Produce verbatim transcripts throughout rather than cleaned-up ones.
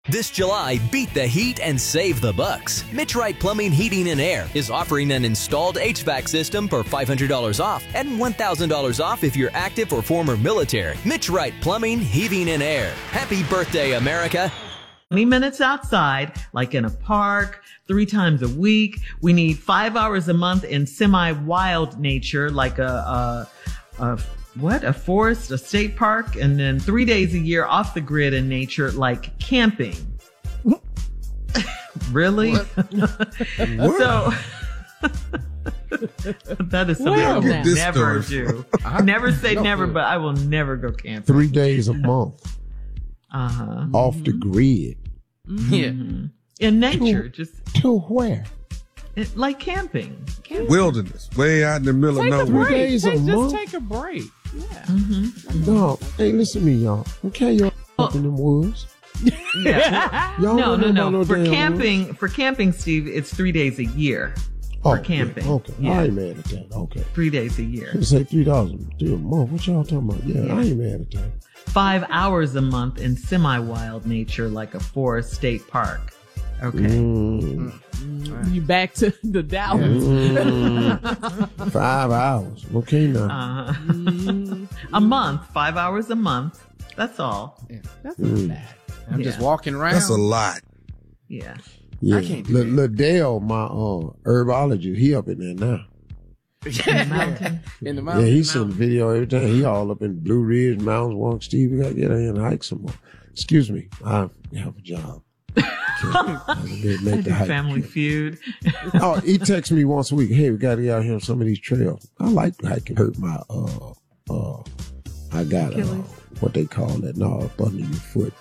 This July, beat the heat and save the bucks. Mitch Wright Plumbing, Heating, and Air is offering an installed H V A C system for five hundred dollars off and one thousand dollars off if you're active or former military. Mitch Wright Plumbing, Heating, and Air. Happy birthday, America. twenty minutes outside, like in a park, three times a week. We need five hours a month in semi-wild nature, like a, a, a what? A forest, a state park, and then three days a year off the grid in nature, like camping. Really? So that is something Well, I will this never story. do. Never say No. never, but I will never go camping. Three days a month Uh-huh. off the grid. Yeah. In nature, just To where? it, like camping. Wilderness, way out in the middle Take of a nowhere. break. days a Take, just month? take a break. Yeah. No. Hey, listen to me, y'all. Okay, y'all up in the woods. Yeah. Y'all No, don't no, know no. about For damn camping, woods. for camping, Steve, it's three days a year. Oh, for camping. yeah, okay. Yeah. I ain't mad at that. Okay. Three days a year. You say three dollars a month. What y'all talking about? Yeah, Yeah. I ain't mad at that. Five hours a month in semi-wild nature, like a forest state park. Okay. Mm, You back to the Dallas. mm, five hours. Okay, now. Uh, a month, five hours a month. That's all. That's Mm. not bad. I'm Yeah. just walking around. That's a lot. Yeah. Yeah. I can't do L- that. Liddell, my uh, herbologist, he up in there now. Mountain. in the Yeah, mountain. he sent a video every time. He all up in Blue Ridge Mountains. Walk, Steve, we got to get out here and hike some more. Excuse me, I have a job. Can't- I didn't make the hike. Family Feud. Oh, he texts me once a week. Hey, we got to get out here on some of these trails. I like hiking. Hurt my uh uh. I got uh, Achilles? what they call that? No, up under your foot.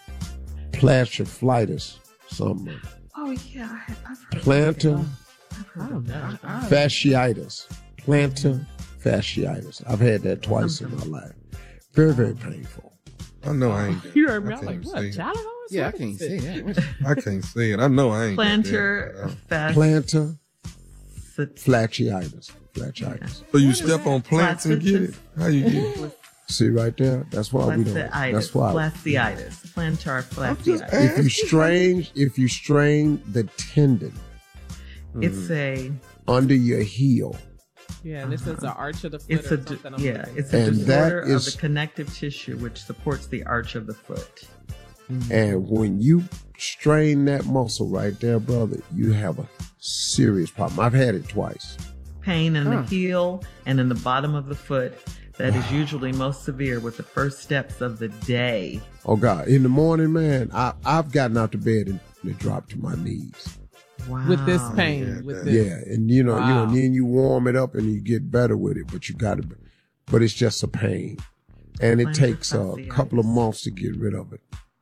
Plantar something. Oh yeah, I have, I've heard. Plantar I've heard of that. fasciitis. Plantar fasciitis. I've had that twice in my life. Very, very painful. I know I ain't. got You it. heard me. I I'm like, can't what? say it. Child horse? Yeah, I What can't is say it? that. I can't say it. I know I ain't. got that. Plantar fast. Plantar Fat- fasciitis. Fasciitis. So you step on plants and get it? How you get it? See right there? That's why we don't. Fasciitis. That's why. Fasciitis. Plantar fasciitis. If you strain, if you strain the tendon It's a under your heel, Yeah, this is an arch of the foot. it's a or di- something. I'm yeah looking it's at. a And disorder that is- of the connective tissue which supports the arch of the foot. and when you strain that muscle right there, brother, you have a serious problem. I've had it twice. Pain in Huh. the heel and in the bottom of the foot that is usually most severe with the first steps of the day. Oh God! In the morning, man, I I've gotten out to bed and, and dropped to my knees. Wow. With this yeah, pain. with that- this. Yeah, and you know, you know, Wow. and then you warm it up and you get better with it, but you got to. But it's just a pain, and it Plantar takes a fasciitis. couple of months to get rid of it.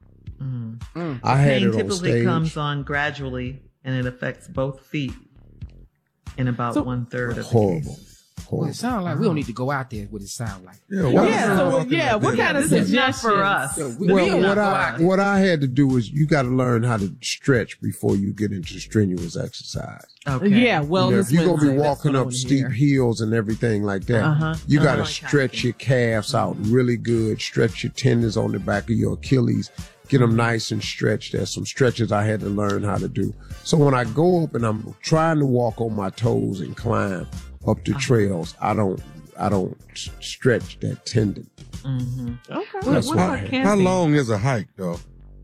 Mm. I had Pain it on typically stage. comes on gradually and it affects both feet in about So- one third of Horrible. the cases. Well, Horrible. it sounds like we don't need to go out there. What it sound like? Yeah. Why Yeah, is so, it walking yeah, like what that? kind of This is not suggestions? for us. So we- Well, we don't what go I out there. what I had to do is you got to learn how to stretch before you get into strenuous exercise. Okay. Yeah, You well, know, if you're gonna be walking up steep. steep hills and everything like that, Uh-huh. you got to Uh-huh. stretch your calves out really good. Stretch your tendons on the back of your Achilles. Get them nice and stretched. There's some stretches I had to learn how to do. So when I go up and I'm trying to walk on my toes and climb up the trails, I don't I don't s- stretch that tendon. Mm-hmm. Okay. That's what why. about How camping? long is a hike though?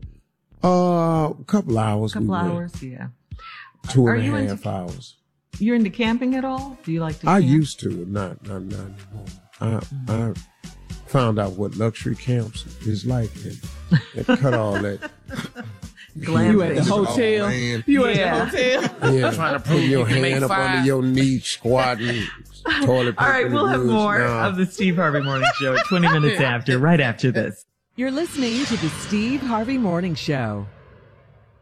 Uh, a couple hours. couple we went. hours, yeah. Two Are and a you half into- hours. You're into camping at all? Do you like to I camp? used to, not not not anymore. I I found out what luxury camps is like and, and cut all that. Glamping. You at the Oh, hotel. man. You at Yeah. the hotel. Yeah, Trying to put prove your you can make hand up fire. under your knee, squatting, toilet paper. All right, in the we'll have woods. more Nah. of the Steve Harvey Morning Show twenty minutes after, right after this. You're listening to the Steve Harvey Morning Show.